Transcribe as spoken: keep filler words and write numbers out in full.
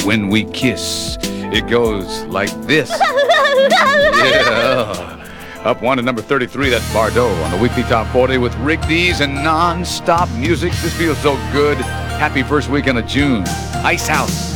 When We Kiss. It goes like this. Yeah. Up one to number thirty-three, that's Bardot on the weekly top forty with Rick Dees and non-stop music. This feels so good. Happy first weekend of June. Ice House.